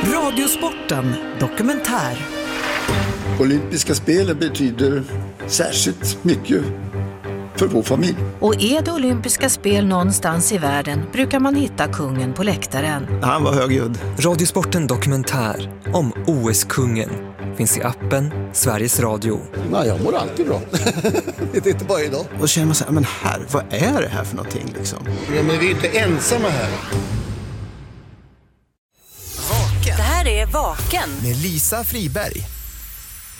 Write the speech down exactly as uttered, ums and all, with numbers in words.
Radiosporten dokumentär. Olympiska spelen betyder särskilt mycket för vår familj. Och är det olympiska spel någonstans i världen brukar man hitta kungen på läktaren. Han var högljudd. Radiosporten dokumentär om O S-kungen finns i appen Sveriges Radio. Nej, jag mår alltid bra. Det är inte bara idag. Och känner man så här, men här, vad är det här för någonting liksom? Ja, men vi är inte ensamma här. Det här är Vaken med Lisa Friberg.